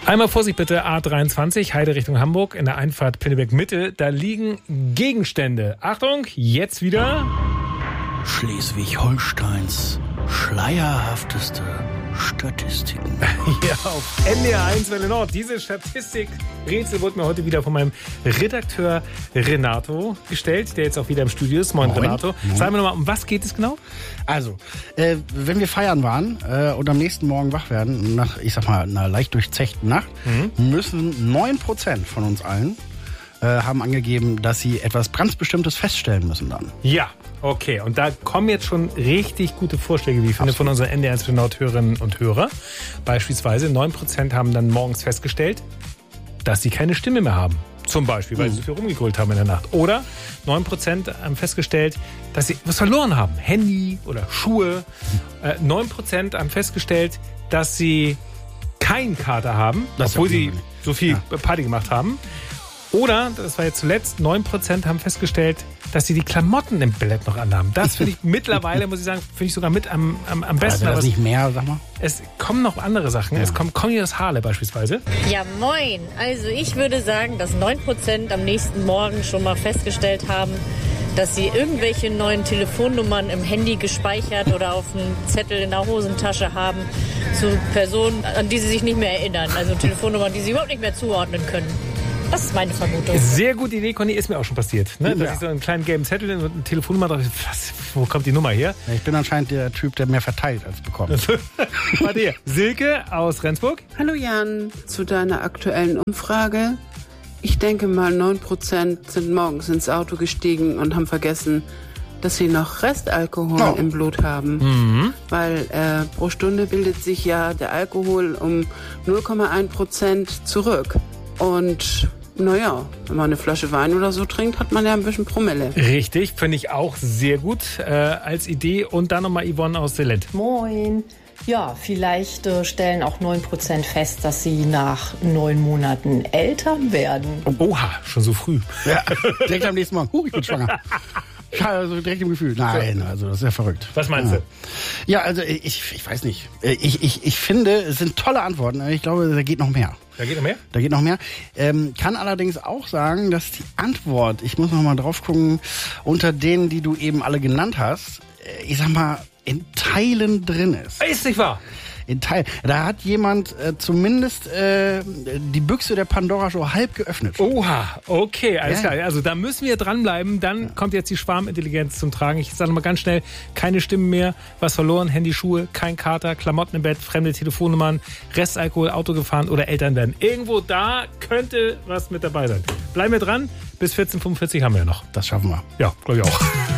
Einmal Vorsicht bitte, A23, Heide Richtung Hamburg, in der Einfahrt Pinneberg Mitte, da liegen Gegenstände. Achtung, jetzt wieder. Schleswig-Holsteins schleierhafteste Statistiken. Ja, auf NDR 1 Welle Nord. Diese Statistikrätsel wurde mir heute wieder von meinem Redakteur Renato gestellt, der jetzt auch wieder im Studio ist. Moin. Renato. Moin. Sag mir nochmal, um was geht es genau? Also, wenn wir feiern waren und am nächsten Morgen wach werden, nach, ich sag mal, einer leicht durchzechten Nacht, müssen 9% von uns allen haben angegeben, dass sie etwas Brandbestimmtes feststellen müssen dann. Ja, okay. Und da kommen jetzt schon richtig gute Vorschläge, wie ich finde, von unseren NDR 1 Welle Nord Hörerinnen und Hörer. Beispielsweise 9% haben dann morgens festgestellt, dass sie keine Stimme mehr haben. Zum Beispiel, weil sie so viel rumgegrölt haben in der Nacht. Oder 9% haben festgestellt, dass sie was verloren haben. Handy oder Schuhe. 9% haben festgestellt, dass sie keinen Kater haben, obwohl sie so viel Party gemacht haben. Oder, das war jetzt zuletzt, 9% haben festgestellt, dass sie die Klamotten im Billett noch anhaben. Das finde ich mittlerweile, muss ich sagen, finde ich sogar mit am besten. Also das nicht mehr, sag mal? Es kommen noch andere Sachen. Ja. Es kommt Conny aus Harle beispielsweise. Ja, moin. Also ich würde sagen, dass 9% am nächsten Morgen schon mal festgestellt haben, dass sie irgendwelche neuen Telefonnummern im Handy gespeichert oder auf einem Zettel in der Hosentasche haben zu Personen, an die sie sich nicht mehr erinnern. Also Telefonnummern, die sie überhaupt nicht mehr zuordnen können. Das ist meine Vermutung. Sehr gute Idee, Conny, ist mir auch schon passiert. Ne? Dass ich so einen kleinen gelben Zettel und eine Telefonnummer dachte, wo kommt die Nummer her? Ich bin anscheinend der Typ, der mehr verteilt als bekommt. Bei dir. Silke aus Rendsburg. Hallo Jan, zu deiner aktuellen Umfrage. Ich denke mal 9% sind morgens ins Auto gestiegen und haben vergessen, dass sie noch Restalkohol im Blut haben. Weil pro Stunde bildet sich ja der Alkohol um 0,1% zurück. Und naja, wenn man eine Flasche Wein oder so trinkt, hat man ja ein bisschen Promille. Richtig, finde ich auch sehr gut als Idee. Und dann nochmal Yvonne aus Selent. Moin. Ja, vielleicht stellen auch 9% fest, dass sie nach 9 Monaten Eltern werden. Oha, schon so früh. Ja, direkt am nächsten Morgen. Ich bin schwanger. Also direkt im Gefühl. Nein, also das ist ja verrückt. Was meinst du? Ja, also ich weiß nicht. Ich finde, es sind tolle Antworten. Ich glaube, da geht noch mehr. Da geht noch mehr? Da geht noch mehr. Kann allerdings auch sagen, dass die Antwort, ich muss noch mal drauf gucken, unter denen, die du eben alle genannt hast, ich sag mal, in Teilen drin ist. Ist nicht wahr? In Teilen. Da hat jemand zumindest die Büchse der Pandora schon halb geöffnet. Oha, okay, alles klar. Also da müssen wir dranbleiben. Dann kommt jetzt die Schwarmintelligenz zum Tragen. Ich sage mal ganz schnell, keine Stimmen mehr, was verloren, Handy, Schuhe, kein Kater, Klamotten im Bett, fremde Telefonnummern, Restalkohol, Auto gefahren oder Eltern werden. Irgendwo da könnte was mit dabei sein. Bleiben wir dran. Bis 14:45 haben wir ja noch. Das schaffen wir. Ja, glaube ich auch.